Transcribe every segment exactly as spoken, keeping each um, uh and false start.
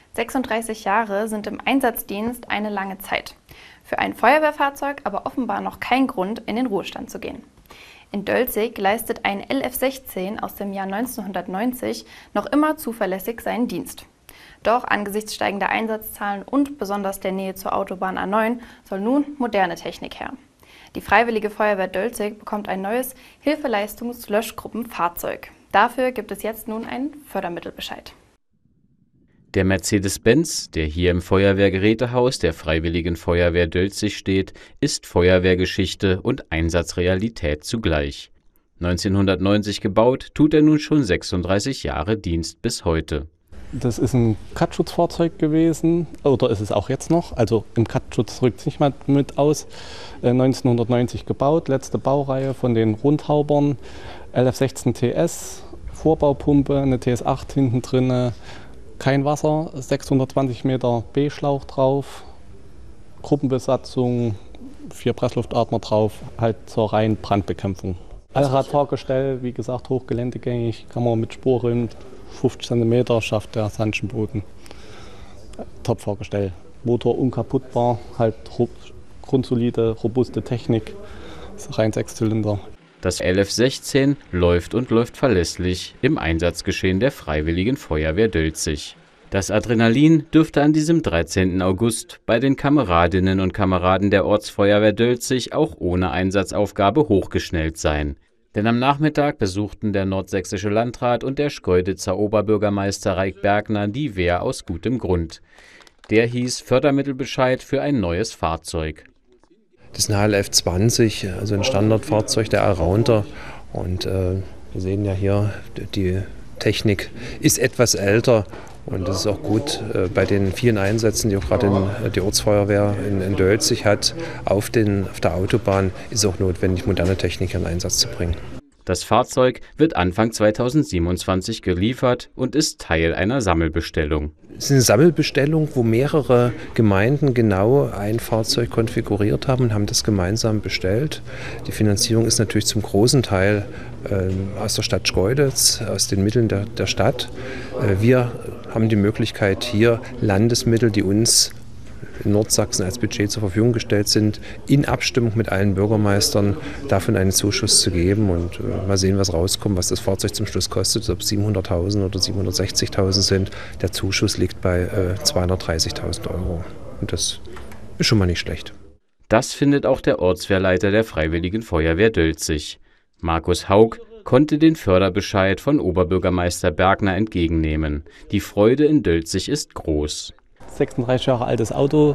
sechsunddreißig Jahre sind im Einsatzdienst eine lange Zeit. Für ein Feuerwehrfahrzeug aber offenbar noch kein Grund, in den Ruhestand zu gehen. In Dölzig leistet ein L F sechzehn aus dem Jahr neunzehnhundertneunzig noch immer zuverlässig seinen Dienst. Doch angesichts steigender Einsatzzahlen und besonders der Nähe zur Autobahn A neun soll nun moderne Technik her. Die Freiwillige Feuerwehr Dölzig bekommt ein neues Hilfeleistungs-Löschgruppenfahrzeug. Dafür gibt es jetzt nun einen Fördermittelbescheid. Der Mercedes-Benz, der hier im Feuerwehrgerätehaus der Freiwilligen Feuerwehr Dölzig steht, ist Feuerwehrgeschichte und Einsatzrealität zugleich. neunzehnhundertneunzig gebaut, tut er nun schon sechsunddreißig Jahre Dienst bis heute. Das ist ein Cut-Schutzfahrzeug gewesen, oder ist es auch jetzt noch. Also im Cut-Schutz rückt es nicht mal mit aus. Äh, neunzehnhundertneunzig gebaut, letzte Baureihe von den Rundhaubern. L F sechzehn T S, Vorbaupumpe, eine T S acht hinten drin. Kein Wasser, sechshundertzwanzig Meter B-Schlauch drauf, Gruppenbesatzung, vier Pressluftatmer drauf, halt zur reinen Brandbekämpfung. Allradfahrgestell, wie gesagt, hochgeländegängig, kann man mit Sporrind, fünfzig Zentimeter schafft der Sandschenboden. Top-Fahrgestell. Motor unkaputtbar, halt grundsolide, robuste Technik, rein Sechszylinder. Das L F sechzehn läuft und läuft verlässlich im Einsatzgeschehen der Freiwilligen Feuerwehr Dölzig. Das Adrenalin dürfte an diesem dreizehnten August bei den Kameradinnen und Kameraden der Ortsfeuerwehr Dölzig auch ohne Einsatzaufgabe hochgeschnellt sein. Denn am Nachmittag besuchten der nordsächsische Landrat und der Schkeuditzer Oberbürgermeister Raik Bergner die Wehr aus gutem Grund. Der hieß Fördermittelbescheid für ein neues Fahrzeug. Das ist ein H L F zwanzig, also ein Standardfahrzeug, der Allrounder. Und äh, wir sehen ja hier, die Technik ist etwas älter. Und das ist auch gut äh, bei den vielen Einsätzen, die auch gerade die Ortsfeuerwehr in, in Dölzig hat, auf, den, auf der Autobahn ist auch notwendig, moderne Technik in Einsatz zu bringen. Das Fahrzeug wird Anfang zweitausendsiebenundzwanzig geliefert und ist Teil einer Sammelbestellung. Es ist eine Sammelbestellung, wo mehrere Gemeinden genau ein Fahrzeug konfiguriert haben und haben das gemeinsam bestellt. Die Finanzierung ist natürlich zum großen Teil äh, aus der Stadt Schkeuditz, aus den Mitteln der, der Stadt. Äh, wir haben die Möglichkeit, hier Landesmittel, die uns in Nordsachsen als Budget zur Verfügung gestellt sind, in Abstimmung mit allen Bürgermeistern davon einen Zuschuss zu geben und äh, mal sehen, was rauskommt, was das Fahrzeug zum Schluss kostet, ob es siebenhunderttausend oder siebenhundertsechzigtausend sind. Der Zuschuss liegt bei äh, zweihundertdreißigtausend Euro und das ist schon mal nicht schlecht. Das findet auch der Ortswehrleiter der Freiwilligen Feuerwehr Dölzig. Markus Haug konnte den Förderbescheid von Oberbürgermeister Bergner entgegennehmen. Die Freude in Dölzig ist groß. sechsunddreißig Jahre altes Auto,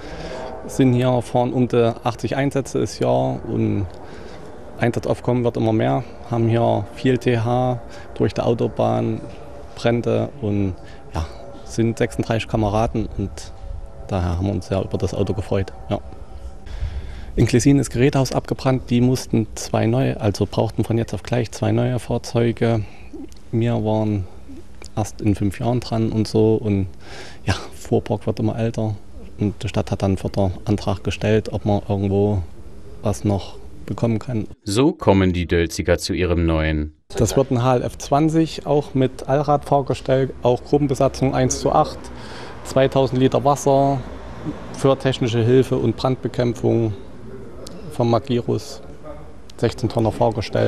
sind hier, fahren um die achtzig Einsätze das Jahr und Einsatzaufkommen wird immer mehr, haben hier viel T H durch die Autobahn, Brände und ja, sind sechsunddreißig Kameraden und daher haben wir uns sehr über das Auto gefreut. Ja. In Klessin ist Gerätehaus abgebrannt, die mussten zwei neue, also brauchten von jetzt auf gleich zwei neue Fahrzeuge. Wir waren erst in fünf Jahren dran und so und ja, Fuhrpark wird immer älter und die Stadt hat dann einen Förderantrag gestellt, ob man irgendwo was noch bekommen kann. So kommen die Dölziger zu ihrem neuen. Das wird ein H L F zwanzig, auch mit Allradfahrgestell, auch Gruppenbesatzung eins zu acht, zweitausend Liter Wasser für technische Hilfe und Brandbekämpfung vom Magirus, sechzehn Tonner Fahrgestell.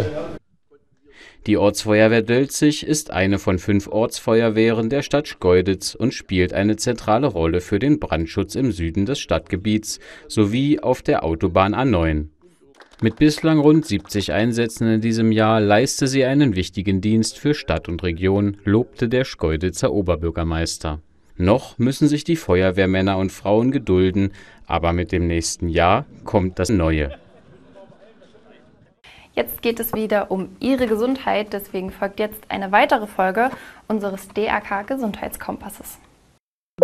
Die Ortsfeuerwehr Dölzig ist eine von fünf Ortsfeuerwehren der Stadt Schkeuditz und spielt eine zentrale Rolle für den Brandschutz im Süden des Stadtgebiets sowie auf der Autobahn A neun. Mit bislang rund siebzig Einsätzen in diesem Jahr leiste sie einen wichtigen Dienst für Stadt und Region, lobte der Schkeuditzer Oberbürgermeister. Noch müssen sich die Feuerwehrmänner und Frauen gedulden, aber mit dem nächsten Jahr kommt das Neue. Jetzt geht es wieder um Ihre Gesundheit, deswegen folgt jetzt eine weitere Folge unseres D A K Gesundheitskompasses.